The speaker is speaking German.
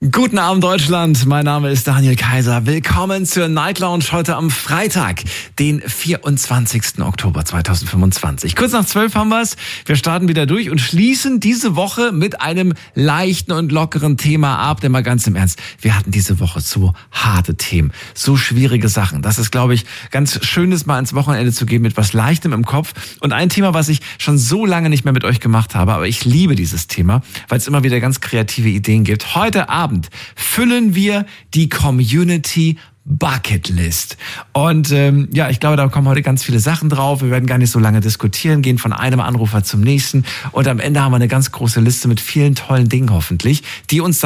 Guten Abend Deutschland, mein Name ist Daniel Kaiser. Willkommen zur Night Lounge heute am Freitag, den 24. Oktober 2025. Kurz nach 12 haben wir's. Wir starten wieder durch und schließen diese Woche mit einem leichten und lockeren Thema ab. Denn mal ganz im Ernst, wir hatten diese Woche so harte Themen, so schwierige Sachen. Das ist, glaube ich, ganz schön, das mal ins Wochenende zu geben mit was Leichtem im Kopf. Und ein Thema, was ich schon so lange nicht mehr mit euch gemacht habe, aber ich liebe dieses Thema, weil es immer wieder ganz kreative Ideen gibt. Heute Abend füllen wir die Community Bucketlist. Und ich glaube, da kommen heute ganz viele Sachen drauf. Wir werden gar nicht so lange diskutieren, gehen von einem Anrufer zum nächsten. Und am Ende haben wir eine ganz große Liste mit vielen tollen Dingen hoffentlich, die uns dann